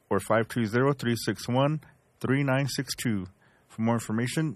or 520-361-3962. For more information,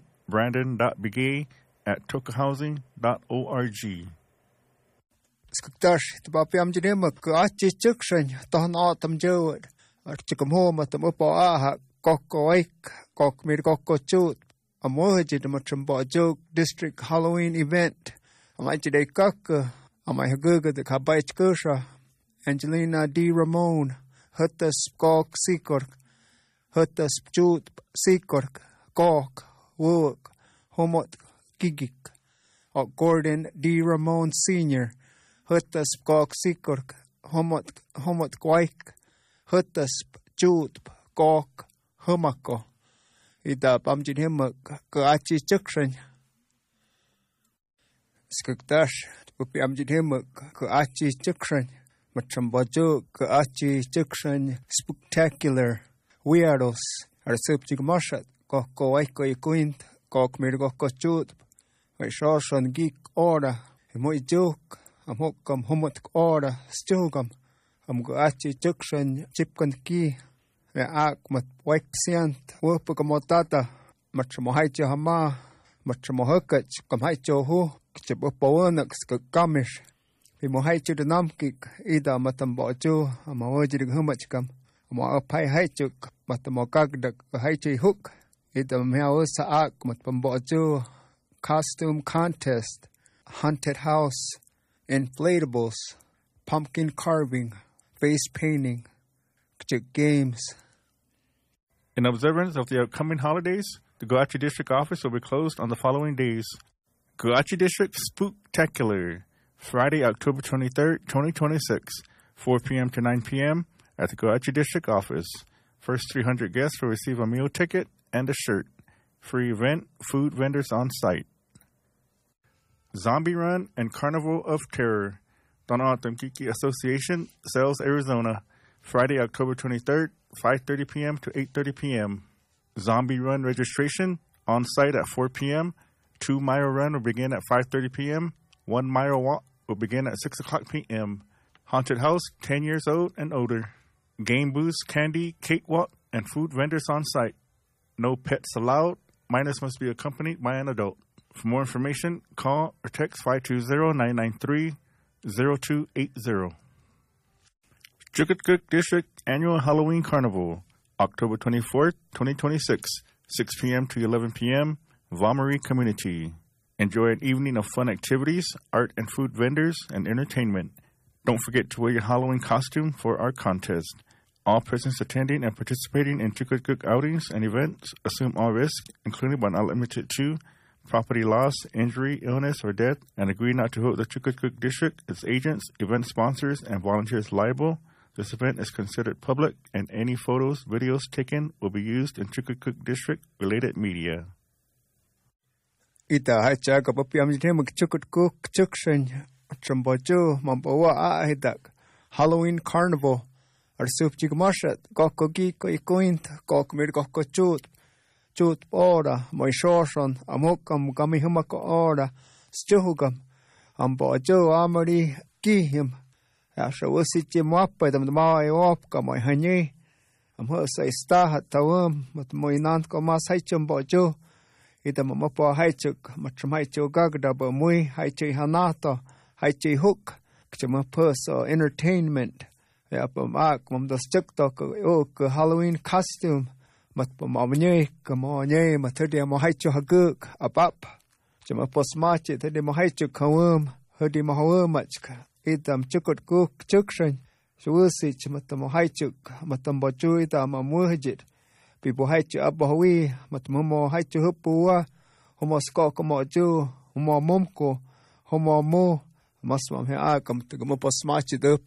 brandon.begay@tokahousing.org. Skutash, the Bapiam Jinemak, Achi Chukshan, Ton Autumn Jewed, Archicum Home at the Mupo Aha, Koko Ake, Kok Mirkoko Chut, a Mohajid Machumbo Joke District Halloween event. A Majide Kaka, a my Haguga the Kabait Kusha, Angelina D. Ramon, Huttas Kok Seakork, Huttas Jut Seakork, Kok, Wook, Homot Gigik, or Gordon D. Ramon Sr., Huttas Kok Seakork, Homot Kwaik, Huttas Jut Kok, Humako, Ida Bamjin Himak, Kachi Chukshan. Skuktash, Bupiamjin Himak, Kachi Chukshan, Machambajo, Kachi Chukshan, Spectacular, Weirdos, Arsupchik Marshat, Koko Waiko Quint, Kok Mirgoko Chut, Shoshan Geek Order, Moy Joke, Amokam Homot Order, Stugam, Amgachi Chukshan, Chipkan Key, Akmat Waxiant, Wurpukamotata, Machamohaicha Hama, Machamohukach, Kamhaicho Hu, Chipoponax, Kamish, Pimohaichu the Namkik, Ida Matamboju, Amawajig Humachkam, Amapai Haichuk, Matamokagdak, Haichi Hook, Ida Meosa Ak, Matpamboju, Costume Contest, Haunted House, Inflatables, Pumpkin Carving, Face Painting, Games. In observance of the upcoming holidays, the Guachi District office will be closed on the following days. Guachi District Spooktacular, Friday, October 23rd, 2026, 4 p.m. to 9 p.m. at the Guachi District office. First 300 guests will receive a meal ticket and a shirt. Free event, food vendors on site. Zombie Run and Carnival of Terror, Donatam Kiki Association, Sales, Arizona, Friday, October 23rd, 5:30 p.m. to 8:30 p.m. Zombie Run registration on site at 4 p.m. 2-mile run will begin at 5:30 p.m. 1-mile walk will begin at 6 o'clock p.m. Haunted house, 10 years old and older. Game booths, candy, cakewalk, and food vendors on site. No pets allowed. Minors must be accompanied by an adult. For more information, call or text 520-993-0280. Chukutcook District Annual Halloween Carnival, October 24th, 2026, 6 p.m. to 11 p.m., Vomeri Community. Enjoy an evening of fun activities, art and food vendors, and entertainment. Don't forget to wear your Halloween costume for our contest. All persons attending and participating in Chukutcook outings and events assume all risks, including but not limited to property loss, injury, illness, or death, and agree not to hold the Chukutcook District, its agents, event sponsors, and volunteers liable. This event is considered public, and any photos, videos taken will be used in Chukutcook District-related media. Ita hacha kapapiam jitem Chukutcook Chukshan, Chambojo, Mamboa Ahidak, Halloween Carnival, Arsupchik Marshat, Kokogi, Koikoint, Kokmir Kokochut, Chut Ora, Moishorson, Amokam, Gamihumako Ora, Stuhugam, Ambojo Amari, Gihim. After we sit him up by the Mai Opka, my honey, I'm her say star at Tawum, but my non comas Haichum Bojo, it a Mamopo Haichuk, Machamacho Gagda, but Mui, Haichi Hanato, Haichi Hook, Chama purse or entertainment. Yapam Mum the Stuktok, Oak, Halloween costume, Matpamamne, Kamonye, Matadia Mohaicho Haguk, a pap, Chama Posmachi, Teddy Mohaicho Kawum, Hudi Mahawumachka. Idam Chukutcook Chukshan, Shuusich, Matamohaichuk, Matambochuita, Mamuhajit, People Haichu Abahui, Matmumo Haichu Hupua, Homoskokomoju, Homo Mumko, Homo Mo, Masmam Heakam to Gamoposmachid up.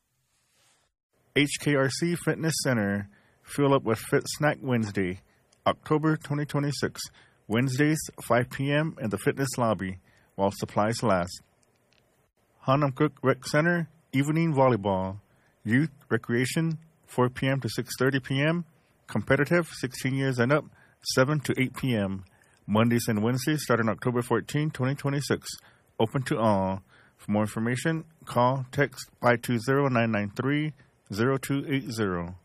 HKRC Fitness Center, Fuel Up with Fit Snack Wednesday, October 2026, Wednesdays, 5 p.m. in the fitness lobby, while supplies last. Hanamcook Rec Center, Evening Volleyball, Youth Recreation, 4 p.m. to 6:30 p.m., Competitive, 16 years and up, 7 to 8 p.m., Mondays and Wednesdays starting October 14, 2026, open to all. For more information, call, text 520-993-0280.